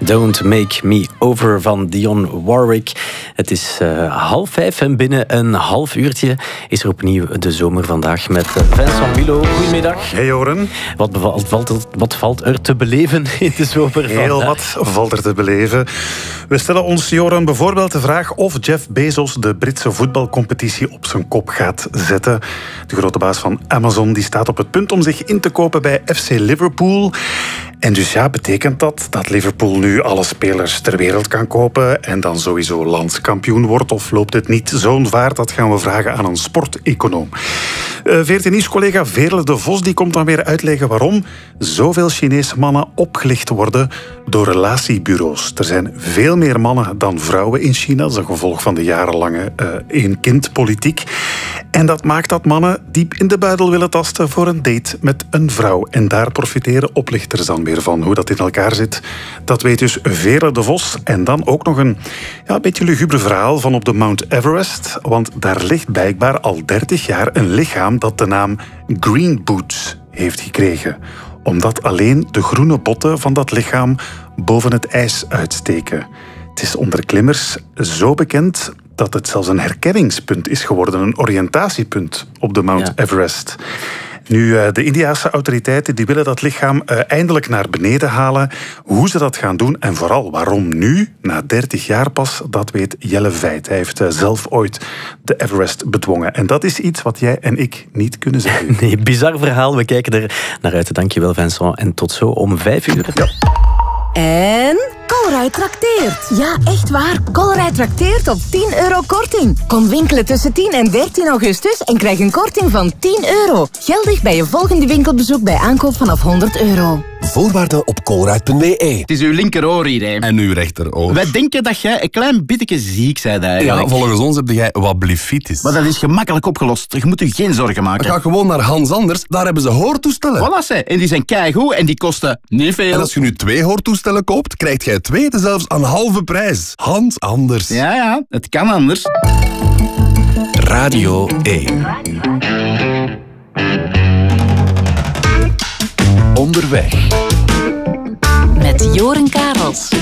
Don't Make Me Over van Dionne Warwick. Het is 4:30 en binnen een half uurtje is er opnieuw de zomer vandaag met Vincent Willo. Goedemiddag. Hey Joren. Wat valt er te beleven in de zomer vandaag? Heel wat valt er te beleven. We stellen ons, Joren, bijvoorbeeld de vraag of Jeff Bezos de Britse voetbalcompetitie op zijn kop gaat zetten. De grote baas van Amazon die staat op het punt om zich in te kopen bij FC Liverpool. En dus ja, betekent dat Liverpool nu alle spelers ter wereld kan kopen en dan sowieso landskampioen wordt? Of loopt het niet zo'n vaart? Dat gaan we vragen aan een sporteconoom. VRT Nieuws-collega Veerle de Vos die komt dan weer uitleggen waarom zoveel Chinese mannen opgelicht worden door relatiebureaus. Er zijn veel meer mannen dan vrouwen in China. Dat is een gevolg van de jarenlange één-kind-politiek. En dat maakt dat mannen diep in de buidel willen tasten voor een date met een vrouw. En daar profiteren oplichters dan weer van. Hoe dat in elkaar zit, dat weet dus Veerle de Vos. En dan ook nog een beetje luguber verhaal van op de Mount Everest. Want daar ligt blijkbaar al 30 jaar een lichaam dat de naam Green Boots heeft gekregen. Omdat alleen de groene botten van dat lichaam boven het ijs uitsteken. Het is onder klimmers zo bekend dat het zelfs een herkenningspunt is geworden, een oriëntatiepunt op de Mount Everest. Nu, de Indiase autoriteiten die willen dat lichaam eindelijk naar beneden halen. Hoe ze dat gaan doen en vooral waarom nu, na 30 jaar pas, dat weet Jelle Veit. Hij heeft zelf ooit de Everest bedwongen. En dat is iets wat jij en ik niet kunnen zeggen. Nee, bizar verhaal. We kijken er naar uit. Dankjewel, Vincent. En tot zo om 5 uur. Ja. En Colruyt trakteert. Ja, echt waar. Colruyt trakteert op €10 korting. Kom winkelen tussen 10 en 13 augustus en krijg een korting van €10. Geldig bij je volgende winkelbezoek bij aankoop vanaf €100. Voorwaarden op colruyt.be. Het is uw linkeroor hier, hè. En uw rechteroor. Wij denken dat jij een klein beetje ziek bent eigenlijk. Ja, volgens ons heb jij wat blifitis. Maar dat is gemakkelijk opgelost. Je moet je geen zorgen maken. Ga gewoon naar Hans Anders, daar hebben ze hoortoestellen. Voilà, ze. En die zijn keigoed en die kosten niet veel. En als je nu 2 hoortoestellen koopt, krijg jij 2 zelfs aan halve prijs. Hans Anders. Ja, het kan anders. Radio 1. Onderweg. Met Joren Karels.